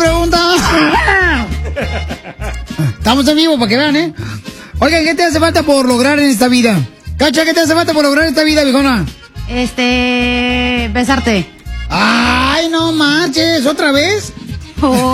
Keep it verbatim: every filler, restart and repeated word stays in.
pregunta. Estamos en vivo para que vean, ¿eh? Oigan, ¿qué te hace falta por lograr en esta vida? Cacha, ¿qué te hace falta por lograr en esta vida, viejona? Este... besarte. Ay, no manches, ¿otra vez? Oh.